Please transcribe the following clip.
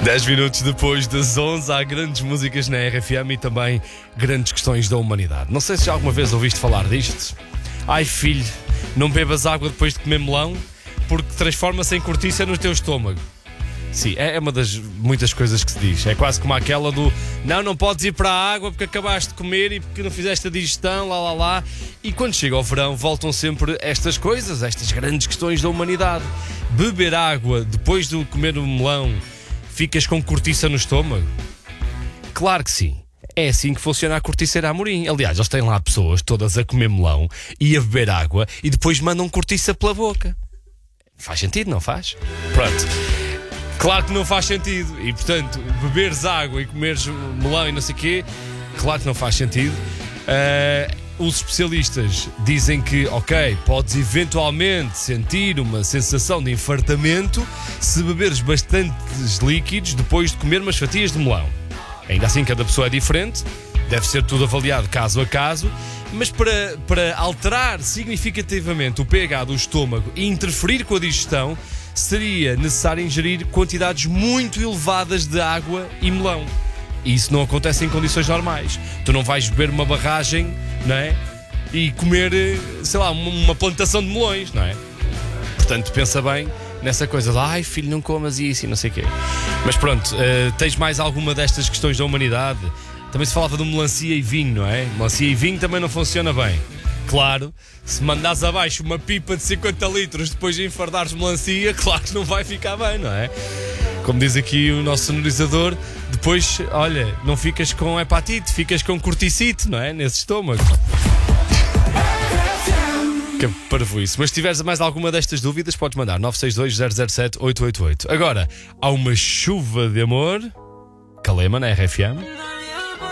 10 minutos depois das 11, há grandes músicas na RFM e também grandes questões da humanidade. Não sei se já alguma vez ouviste falar disto. Ai filho, não bebas água depois de comer melão, porque transforma-se em cortiça no teu estômago. Sim, é uma das muitas coisas que se diz. É quase como aquela do não podes ir para a água porque acabaste de comer e porque não fizeste a digestão, lá. E quando chega ao verão voltam sempre estas coisas, estas grandes questões da humanidade. Beber água depois de comer um melão, ficas com cortiça no estômago? Claro que sim. É assim que funciona a corticeira Amorim. Aliás, eles têm lá pessoas todas a comer melão e a beber água e depois mandam cortiça pela boca. Faz sentido, não faz? Pronto. Claro que não faz sentido. E, portanto, beberes água e comeres melão e não sei o quê, claro que não faz sentido. Os especialistas dizem que, ok, podes eventualmente sentir uma sensação de infartamento se beberes bastantes líquidos depois de comer umas fatias de melão. Ainda assim, cada pessoa é diferente, deve ser tudo avaliado caso a caso, mas para alterar significativamente o pH do estômago e interferir com a digestão, seria necessário ingerir quantidades muito elevadas de água e melão. E isso não acontece em condições normais. Tu não vais beber uma barragem, não é? E comer, sei lá, uma plantação de melões, não é? Portanto, pensa bem nessa coisa de ai filho, não comas isso e não sei o quê. Mas pronto, tens mais alguma destas questões da humanidade? Também se falava de melancia e vinho, não é? Melancia e vinho também não funciona bem. Claro, se mandares abaixo uma pipa de 50 litros depois de enfardares melancia, claro que não vai ficar bem, não é? Como diz aqui o nosso sonorizador, depois, olha, não ficas com hepatite, ficas com corticite, não é? Nesse estômago. Que parvoíce. Mas se tiveres mais alguma destas dúvidas, podes mandar 962-007-888. Agora, há uma chuva de amor. Calema na RFM.